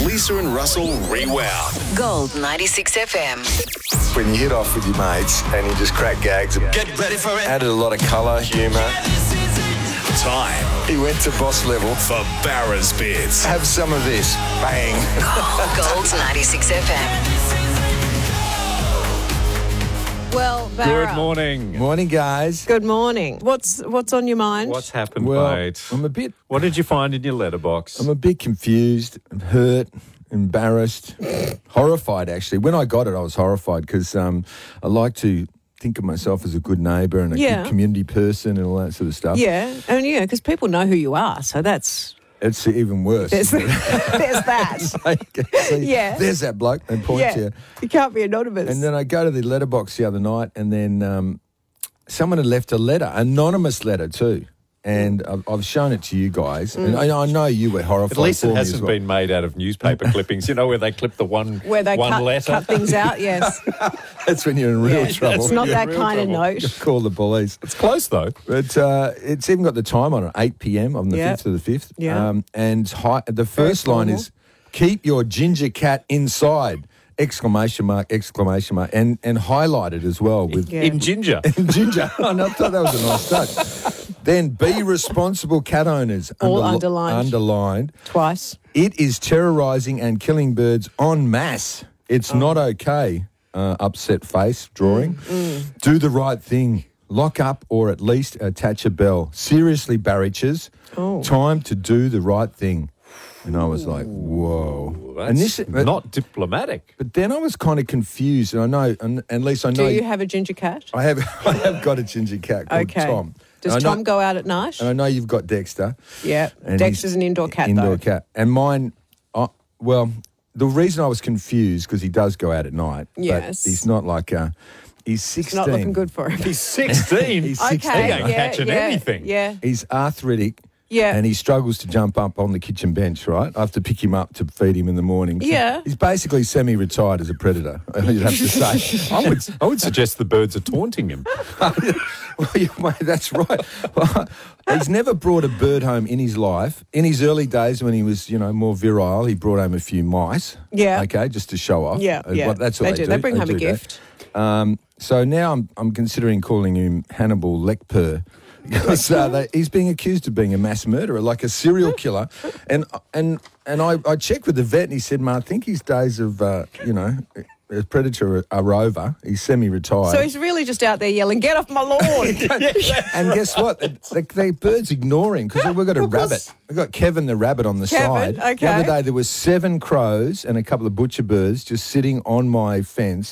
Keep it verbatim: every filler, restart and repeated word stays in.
Lisa and Russell Rewound. Gold ninety-six F M. When you hit off with your mates and you just crack gags. Get ready for it. Added a lot of colour, humour. Time He went to boss level. for Barra's Bits. Have some of this. Bang. Gold ninety-six F M. Well, Barra. Good morning. Morning, guys. Good morning. What's what's on your mind? What's happened, Well, mate? I'm a bit, What did you find in your letterbox? I'm a bit confused, hurt, embarrassed, horrified. Actually, when I got it, I was horrified because um, I like to think of myself as a good neighbour and a Yeah. good community person and all that sort of stuff. Yeah, and yeah, because people know who you are, so that's It's even worse. there's, there's that. Like, see, Yeah. There's that bloke and point Yeah, to you. you can't be anonymous. And then I go to the letterbox the other night, and then um, someone had left a letter, anonymous letter too. And I've, I've shown it to you guys, and I, I know you were horrified. At least for it me hasn't as well. been made out of newspaper clippings, you know, where they clip the one, where they one cut, letter. cut things out, yes. That's when you're in real Yeah, trouble. it's not Yeah, that real kind trouble. of note. Call the police. It's close, though. But uh, it's even got the time on it, eight p.m. on the Yeah. fifth of the fifth. Yeah. Um, and hi- the first line formal. is, keep your ginger cat inside, exclamation mark, exclamation mark, and, and highlighted as well with Yeah. In ginger. ginger. Oh, no, I thought that was a nice touch. Then be responsible cat owners. All Underli- underlined. Underlined. Twice. It is terrorising and killing birds en masse. It's Oh. not okay. Uh, upset face drawing. Mm, Do the right thing. Lock up or at least attach a bell. Seriously, Barriches. Oh. Time to do the right thing. And I was like, whoa. That's and this, but, not diplomatic. but then I was kind of confused. And I know, and, and Lisa, I know Do you have a ginger cat? I have. I have got a ginger cat called Okay. Tom. Does And I know- Tom go out at night? And I know you've got Dexter. Yeah. And Dexter's he's an indoor cat, Indoor though. cat. And mine, uh, well, the reason I was confused because he does go out at night. Yes. But he's not like a. He's It's sixteen. not looking good for him. He's sixteen. He's Okay, sixteen. He ain't yeah, catching yeah, anything. Yeah. He's arthritic. Yeah. And he struggles to jump up on the kitchen bench, right? I have to pick him up to feed him in the morning. So Yeah. He's basically semi-retired as a predator, you'd have to say. I would, I would suggest the birds are taunting him. Well, yeah, mate, that's right. Well, he's never brought a bird home in his life. In his early days when he was, you know, more virile, he brought home a few mice. Yeah. Okay, just to show off. Yeah, Uh, yeah. well, that's what They they, do. do. They bring home a do that. gift. Um, so now I'm, I'm considering calling him Hannibal Lecter. Because uh, they, he's being accused of being a mass murderer, like a serial killer. And and and I, I checked with the vet and he said, "Ma, I think his days of, uh, you know, as predator are, are over. He's semi-retired." So he's really just out there yelling, "Get off my lawn!" And guess what? The, the, the birds ignoring because we've got a rabbit. We've got Kevin the rabbit on the Kevin, side. The okay. other day there was seven crows and a couple of butcher birds just sitting on my fence.